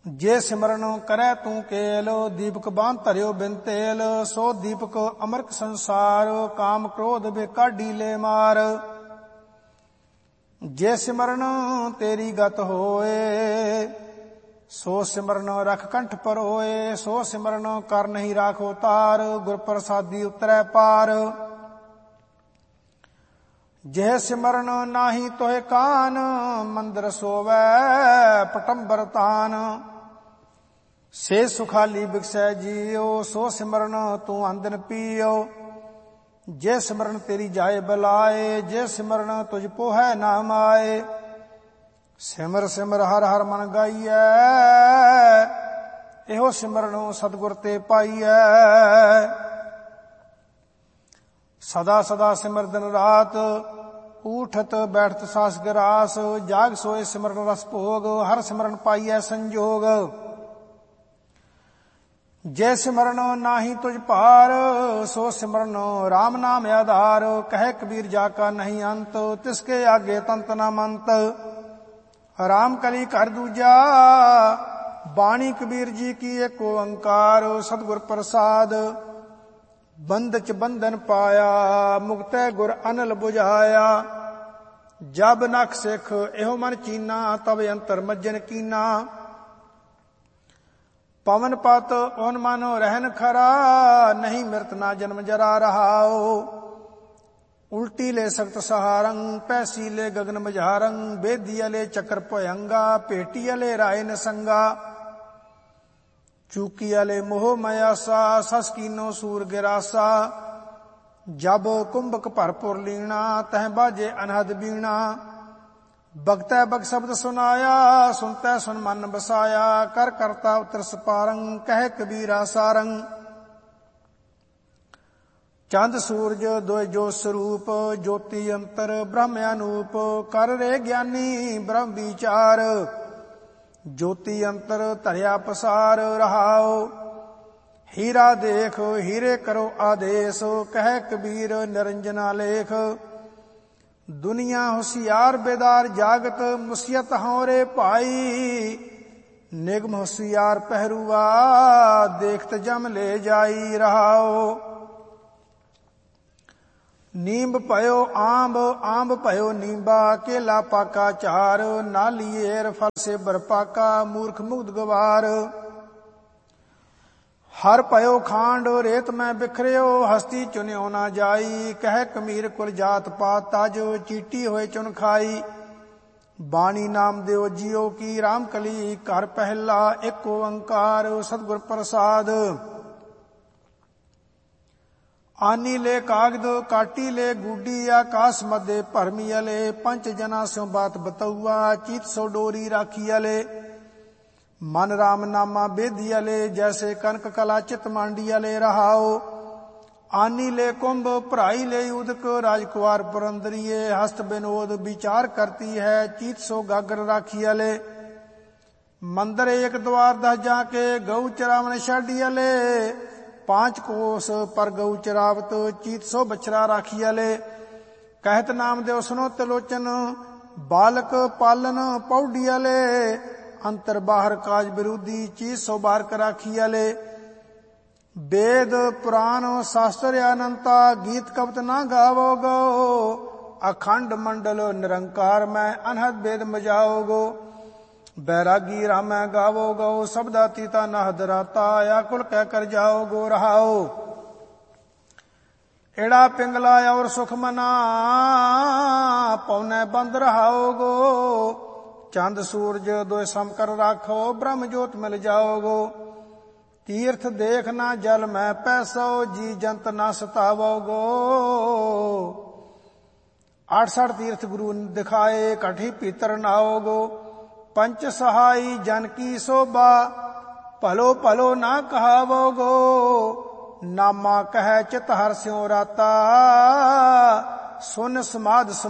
ਜੇ ਸਿਮਰਨ ਕਰੈ ਤੂੰ ਕੇਲ, ਦੀਪਕ ਬਾਂਧ ਧਰਿਓ ਬਿਨ ਤੇਲ। ਸੋ ਦੀਪਕ ਅਮਰਕ ਸੰਸਾਰ, ਕਾਮ ਕ੍ਰੋਧ ਵੇ ਕਾਢੀ ਲੈ ਮਾਰ। ਜੇ ਸਿਮਰਨ ਤੇਰੀ ਗਤ ਹੋਏ, ਸੋ ਸਿਮਰਨ ਰਖ ਕੰਠ ਪਰੋਏ। ਸੋ ਸਿਮਰਨ ਕਰ ਨਹੀਂ ਰਾਖੋ ਤਾਰ, ਗੁਰ ਪ੍ਰਸਾਦੀ ਉਤਰੈ ਪਾਰ। ਜੇ ਸਿਮਰਨ ਨਾਹੀ ਤੋਹਿ ਕਾਨ, ਮੰਦਰ ਸੋਵੈ ਪਟੰਬਰ ਤਾਨ। ਸੇ ਸੁਖਾਲੀ ਬਿਕਸੈ ਜੀਉ, ਸੋ ਸਿਮਰਨ ਤੂੰ ਅੰਦਨ ਪੀਓ। ਜੇ ਸਿਮਰਨ ਤੇਰੀ ਜਾਏ ਬਲਾਏ, ਜੇ ਸਿਮਰਨ ਤੁਝ ਪੋਹੈ ਨਾਮ ਆਏ। ਸਿਮਰ ਸਿਮਰ ਹਰ ਹਰ ਮਨ ਗਾਈਐ, ਇਹੋ ਸਿਮਰਨ ਸਤਿਗੁਰ ਤੇ ਪਾਈਐ। ਸਦਾ ਸਦਾ ਸਿਮਰ ਦਿਨ ਰਾਤ, ਊਠਤ ਬੈਠਤ ਸਾਸ ਗਰਾਸ। ਜਾਗ ਸੋਏ ਸਿਮਰਨ ਰਸ ਭੋਗ, ਹਰ ਸਿਮਰਨ ਪਾਈਐ ਸੰਜੋਗ। ਜੇ ਸਿਮਰਨ ਨਾਹੀ ਤੁਝ ਭਾਰ, ਸੋ ਸਿਮਰਨ ਰਾਮ ਨਾਮ ਆਧਾਰ। ਕਹਿ ਕਬੀਰ ਜਾ ਕਾ ਨਹੀਂ ਅੰਤ, ਤਿਸਕੇ ਆਗੇ ਤੰਤ ਨਾ ਮੰਤ। ਰਾਮ ਕਲੀ ਘਰ ਦੂਜਾ, ਬਾਣੀ ਕਬੀਰ ਜੀ ਕੀ ਏਕ ਓੰਕਾਰ। ਸਤਿਗੁਰ ਪ੍ਰਸਾਦ ਬੰਧ ਚ ਬੰਧਨ ਪਾਇਆ, ਮੁਕਤੈ ਗੁਰ ਅਨਲ ਬੁਝਾਇਆ। ਜਬ ਨਖ ਸਿਖ ਇਹੋ ਮਨ ਚੀਨਾ, ਤਬ ਅੰਤਰ ਮੱਜਨ ਕੀਨਾ। ਪਵਨ ਪਤ ਓਨ ਮਨੋ ਰਹਿਨ ਖਰਾ, ਨਹੀਂ ਮਿਰਤ ਨਾ ਜਨਮ ਜਰਾ ਰਹਾਓ। ਉਲਟੀ ਲੈ ਸਖਤ ਸਹਾਰੰ, ਪੈਸੀ ਲੈ ਗਗਨ ਮਝਾਰੰ। ਬੇਦੀ ਅਲੇ ਚੱਕਰ ਭਯੰਗਾ, ਭੇਟੀ ਅਲੇ ਰਾਏ ਨਸੰਗਾ। ਚੂਕੀ ਅਲੇ ਮੋਹ ਮਯਾਸਾ, ਸਸ ਕੀਨੋ ਸੂਰ ਗਿਰਾਸਾ। ਜਬ ਕੁੰਭਕ ਭਰਪੁਰ ਲੀਣਾ, ਤਹ ਬਾਜੇ ਅਨਹਦ ਬੀਣਾ। ਬਗਤੈ ਬਗ ਸ਼ਬਦ ਸੁਨਾਇਆ, ਸੁਨਤੈ ਸੁਨ ਮਨ ਬਸਾਇਆ। ਕਰ ਕਰਤਾ ਉਤਰ ਸਪਾਰੰ, ਕਹਿ ਕਬੀਰਾ ਸਾਰੰ। ਚੰਦ ਸੂਰਜ ਦੋਇ ਜੋ ਸਰੂਪ, ਜੋਤੀ ਅੰਤਰ ਬ੍ਰਹਮ ਅਨੂਪ। ਕਰ ਰੇ ਗਿਆਨੀ ਬ੍ਰਹਮ ਵਿਚਾਰ, ਜੋਤੀ ਅੰਤਰ ਧਰਿਆ ਪਸਾਰ ਰਹਾਓ। ਹੀਰਾ ਦੇਖ ਹੀਰੇ ਕਰੋ ਆਦੇਸ, ਕਹਿ ਕਬੀਰ ਨਿਰੰਜਨਾ ਲੇਖ। ਦੁਨੀਆ ਹੁਸ਼ਿਆਰ ਬੇਦਾਰ ਜਾਗਤ, ਮੁਸੀਅਤ ਹਉਰੇ ਭਾਈ। ਨਿਗਮ ਹੁਸ਼ਿਆਰ ਪਹਿਰੂਆ, ਦੇਖਤ ਜਮ ਲੈ ਜਾਈ ਰਹਾਓ। ਨੀਂਬ ਭਇਓ ਆਂਬ, ਆਂਬ ਭਇਓ ਨੀਂਬਾ। ਕੇਲਾ ਪਾਕਾ ਚਾਰ, ਨਾਲੀਏਰ ਫਲ ਸੇ ਬਰਪਾਕਾ। ਮੂਰਖ ਮੁਗਧ ਗਵਾਰ। ਹਰ ਭਇਓ ਖਾਂਡ, ਰੇਤ ਮੈਂ ਬਿਖਰਿਓ। ਹਸਤੀ ਚੁਨਿਓ ਨਾ ਜਾਈ, ਕਹਿ ਕਮੀਰ ਕੁਲ ਜਾਤ ਪਾਤ ਤਜ। ਚੀਟੀ ਹੋਏ ਚੁਨ ਖਾਈ। ਬਾਣੀ ਨਾਮ ਦਿਓ ਜੀਓ ਕੀ, ਰਾਮ ਕਲੀ ਘਰ ਪਹਿਲਾ ਏਕ ਓੰਕਾਰ। ਸਤਿਗੁਰ ਪ੍ਰਸਾਦ ਆਨੀ ਲੈ ਕਾਗਦ, ਕਾਟੀ ਲੈ ਗੂਡੀ। ਆਕਾਸ ਮਧੇ ਭਰਮੀ ਅਲੇ, ਪੰਚ ਜਨਾ ਸਿਉ ਬਾਤ ਬਤਉਆ। ਚੀਤ ਸੋ ਡੋਰੀ ਰਾਖੀ ਅਲੇ, ਮਨ ਰਾਮ ਨਾਮਾ ਬੇਦੀ ਅਲੇ। ਜੈਸੇ ਕਨਕ ਕਲਾ ਚਿਤ ਮਾਂਡੀ ਅਲੇ ਰਹਾਓ। ਆਨੀ ਲੈ ਕੁੰਭ, ਭਰਾਈ ਲੈ ਉਦਕ। ਰਾਜकुमार पुरंदरिये, हस्त विनोद विचार करती है। चीत सो गागर राखी अले, मंदिर एक द्वार 10 जाके। गऊ चरावन छाडी अले, 5 कोस पर गऊ चरावत। चीत सो बछरा राखी अले, कहत नाम देव सुनो तिलोचन। बालक पालन पौडी अले, अंतर बाहर काज विरोधी। चीत सो बारक राखी अले, वेद पुराण शास्त्र अनंता। गीत कवत ना गावो गो, अखंड मंडल निरंकार में। अनहद वेद मजाओ गो, बैरागी राम गावो गो। शब्दा तीता नहद राता, आकुल कह कर जाओ गो रहाओ। एड़ा पिंगला और सुख मना, पौने बंद रहाओ गो। चंद सूरज दो सम कर राखो, ब्रह्म जोत मिल जाओ गो। तीर्थ देखना जल में पैसो, जी जंत ना सतावो गो। 68 तीर्थ गुरु दिखाए, कठी पीतर नाओ गो। पंच सहाई जन की शोभा, भलो भलो ना कहावो गो। नामा कह चित हर स्यों राता, सुन समाध